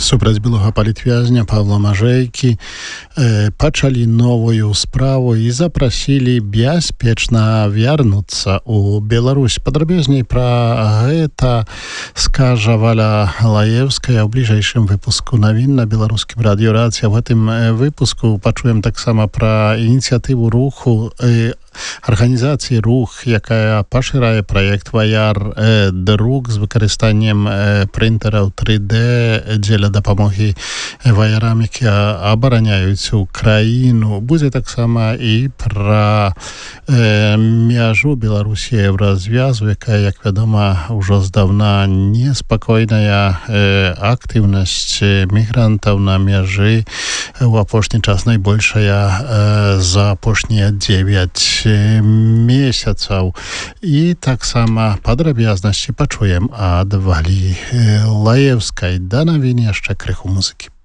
Супраць былога палітвязня Павла Мажэйкі пачалі новую справу і запрасілі бяспечна вярнуцца ў Беларусь. Падрабязней пра гэта скажа Валя Лаевская ў бліжэйшым выпуску навін на беларускім радыёрацыя. В гэтым выпуску пачуем таксама пра ініцыятыву руху арганізацыі рух, якая пашырае праект Ваяр друк з выкарыстаннем прынтэраў 3D дзеля дапамогі ваярам, якія абараняюць Украіну. Будзе таксама і пра мяжу Беларусі Еўразвязу, якая, як вядома, ўжо здаўна неспакойная. Актыўнасць мігрантаў на мяжы у апошні час найбольшая за апошнія 9 месяцаў. І таксама падрабязнасці пачуем ад Валі Лаевскай. Да навін яшчэ крыху музыкі.